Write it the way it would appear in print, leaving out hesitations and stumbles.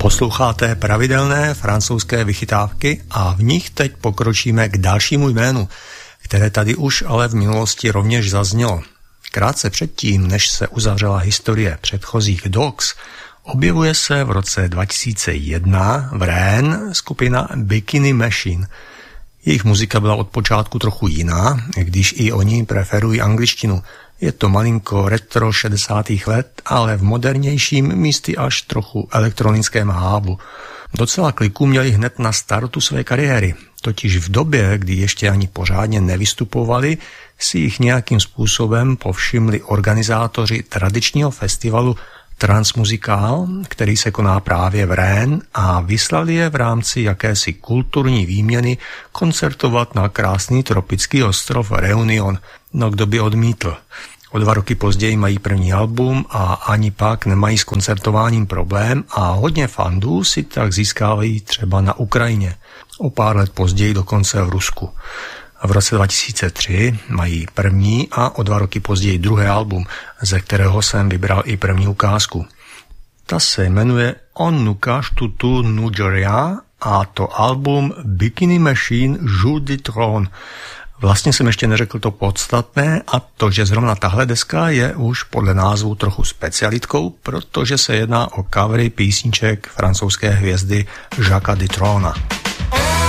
Posloucháte pravidelné francouzské vychytávky a v nich teď pokročíme k dalšímu jménu, které tady už ale v minulosti rovněž zaznělo. Krátce předtím, než se uzavřela historie předchozích Dogs, objevuje se v roce 2001 v Rennes skupina Bikini Machine. Jejich muzika byla od počátku trochu jiná, když i oni preferují angličtinu. Je to malinko retro 60. let, ale v modernějším místy až trochu elektronickém hávu. Docela kliku měli hned na startu své kariéry, totiž v době, kdy ještě ani pořádně nevystupovali, si jich nějakým způsobem povšimli organizátoři tradičního festivalu Transmusical, který se koná právě v Rennes, a vyslali je v rámci jakési kulturní výměny koncertovat na krásný tropický ostrov Réunion. No kdo by odmítl? O 2 roky později mají první album a ani pak nemají s koncertováním problém a hodně fandů si tak získávají třeba na Ukrajině. O pár let později dokonce v Rusku. V roce 2003 mají první a o 2 roky později druhé album, ze kterého jsem vybral i první ukázku. Ta se jmenuje On nous cache tout Nigeria a to album Bikini Machine Jour du Trône. Vlastně jsem ještě neřekl to podstatné, a to, že zrovna tahle deska je už podle názvu trochu specialitkou, protože se jedná o covery písniček francouzské hvězdy Jacques Dutronna.